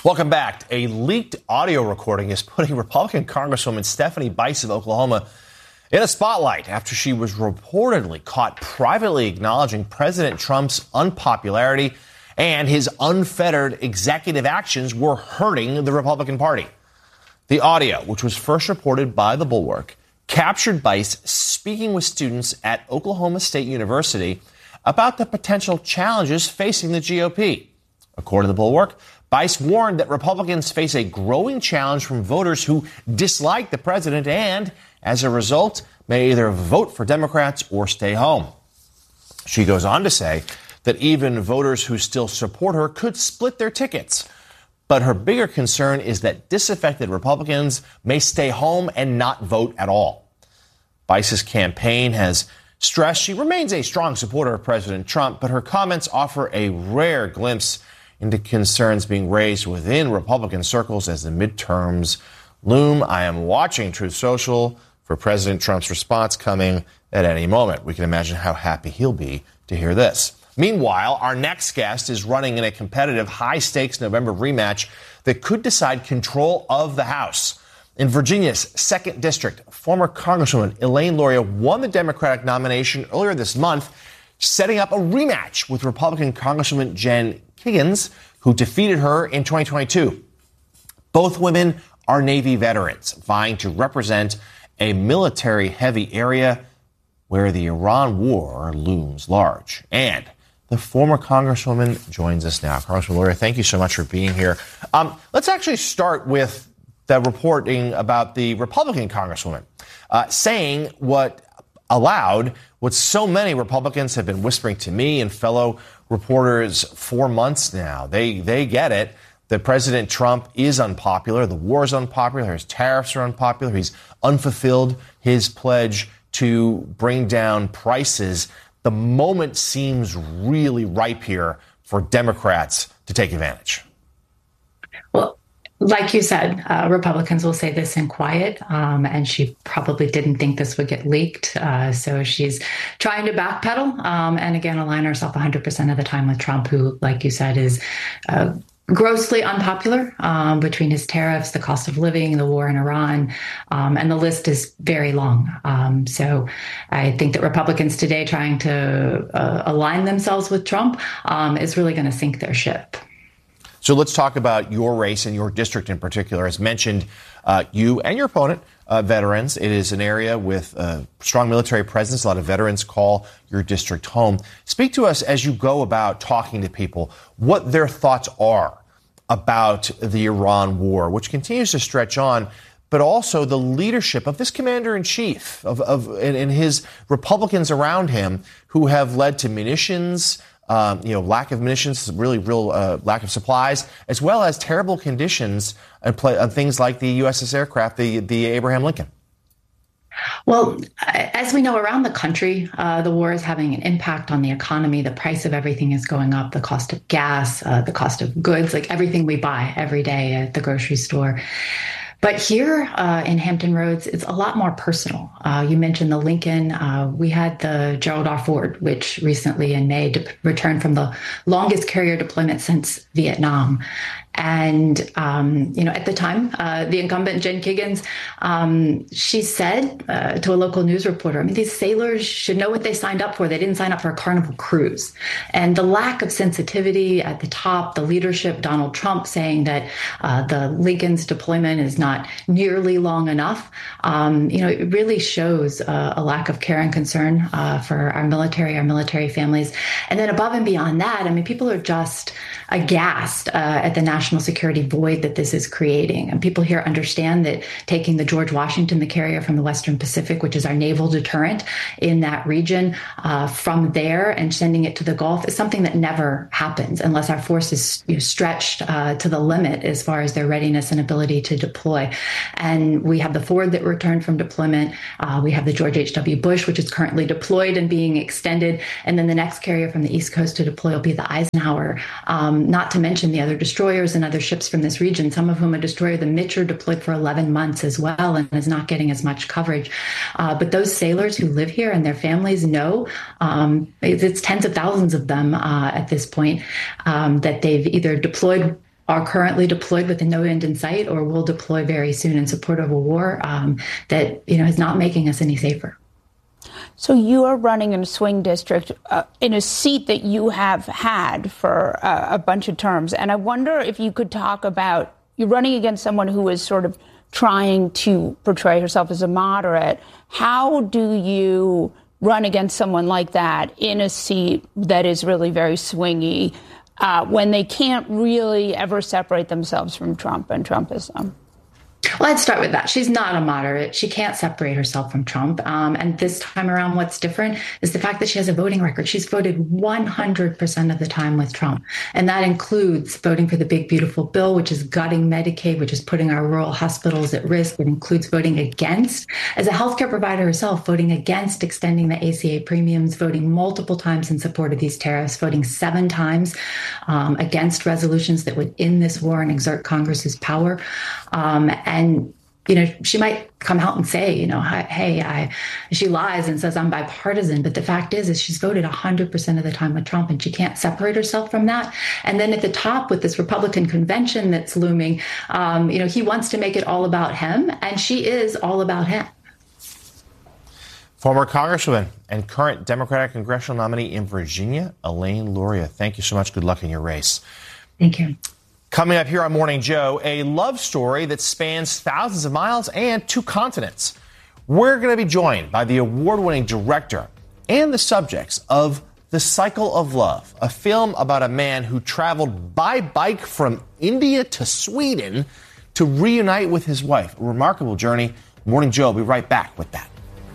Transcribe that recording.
Welcome back. A leaked audio recording is putting Republican Congresswoman Stephanie Bice of Oklahoma in a spotlight after she was reportedly caught privately acknowledging President Trump's unpopularity and his unfettered executive actions were hurting the Republican Party. The audio, which was first reported by The Bulwark, captured Bice speaking with students at Oklahoma State University about the potential challenges facing the GOP. According to The Bulwark, Bice warned that Republicans face a growing challenge from voters who dislike the president and, as a result, may either vote for Democrats or stay home. She goes on to say that even voters who still support her could split their tickets. But her bigger concern is that disaffected Republicans may stay home and not vote at all. Bice's campaign has stressed she remains a strong supporter of President Trump, but her comments offer a rare glimpse into concerns being raised within Republican circles as the midterms loom. I am watching Truth Social for President Trump's response coming at any moment. We can imagine how happy he'll be to hear this. Meanwhile, our next guest is running in a competitive, high-stakes November rematch that could decide control of the House. In Virginia's 2nd District, former Congresswoman Elaine Luria won the Democratic nomination earlier this month, setting up a rematch with Republican Congresswoman Jen Kiggans, who defeated her in 2022. Both women are Navy veterans, vying to represent a military-heavy area where the Iran war looms large. And the former Congresswoman joins us now. Congresswoman Luria, thank you so much for being here. Let's actually start with the reporting about the Republican Congresswoman saying what so many Republicans have been whispering to me and fellow reporters for months now. They get it, that President Trump is unpopular. The war is unpopular. His tariffs are unpopular. He's unfulfilled his pledge to bring down prices. The moment seems really ripe here for Democrats to take advantage. Well, like you said, Republicans will say this in quiet, and she probably didn't think this would get leaked. So she's trying to backpedal and, again, align herself 100% of the time with Trump, who, like you said, is grossly unpopular between his tariffs, the cost of living, the war in Iran, and the list is very long. So I think that Republicans today trying to align themselves with Trump is really going to sink their ship. So let's talk about your race and your district in particular. As mentioned, you and your opponent, veterans. It is an area with a strong military presence. A lot of veterans call your district home. Speak to us as you go about talking to people, what their thoughts are about the Iran war, which continues to stretch on, but also the leadership of this commander-in-chief and his Republicans around him who have led to munitions, lack of munitions, real lack of supplies, as well as terrible conditions on things like the USS aircraft, the Abraham Lincoln. Well, as we know, around the country, the war is having an impact on the economy. The price of everything is going up, the cost of gas, the cost of goods, like everything we buy every day at the grocery store. But here in Hampton Roads, it's a lot more personal. You mentioned the Lincoln. We had the Gerald R. Ford, which recently in May returned from the longest carrier deployment since Vietnam. And, at the time, the incumbent Jen Kiggans, she said to a local news reporter, these sailors should know what they signed up for. They didn't sign up for a Carnival cruise. And the lack of sensitivity at the top, the leadership, Donald Trump saying that the Lincoln's deployment is not nearly long enough, it really shows a lack of care and concern for our military families. And then above and beyond that, people are just aghast at the national security void that this is creating. And people here understand that taking the George Washington, the carrier from the Western Pacific, which is our naval deterrent in that region, from there and sending it to the Gulf is something that never happens unless our force is stretched to the limit as far as their readiness and ability to deploy. And we have the Ford that returned from deployment. We have the George H.W. Bush, which is currently deployed and being extended. And then the next carrier from the East Coast to deploy will be the Eisenhower, not to mention the other destroyers and other ships from this region, some of whom a destroyer, the Mitcher, deployed for 11 months as well and is not getting as much coverage. But those sailors who live here and their families know, it's tens of thousands of them at this point, that they've either deployed are currently deployed with no end in sight or will deploy very soon in support of a war that is not making us any safer. So you are running in a swing district in a seat that you have had for a bunch of terms. And I wonder if you could talk about, you're running against someone who is sort of trying to portray herself as a moderate. How do you run against someone like that in a seat that is really very swingy when they can't really ever separate themselves from Trump and Trumpism? Well, I'd start with that. She's not a moderate. She can't separate herself from Trump. And this time around, what's different is the fact that she has a voting record. She's voted 100% of the time with Trump. And that includes voting for the big, beautiful bill, which is gutting Medicaid, which is putting our rural hospitals at risk. It includes voting against, as a healthcare provider herself, voting against extending the ACA premiums, voting multiple times in support of these tariffs, voting 7 times against resolutions that would end this war and exert Congress's power. And, she might come out and say, hey, she lies and says I'm bipartisan. But the fact is she's voted 100% of the time with Trump, and she can't separate herself from that. And then at the top with this Republican convention that's looming, he wants to make it all about him. And she is all about him. Former Congresswoman and current Democratic congressional nominee in Virginia, Elaine Luria. Thank you so much. Good luck in your race. Thank you. Coming up here on Morning Joe, a love story that spans thousands of miles and 2 continents. We're going to be joined by the award-winning director and the subjects of The Cycle of Love, a film about a man who traveled by bike from India to Sweden to reunite with his wife. A remarkable journey. Morning Joe will be right back with that.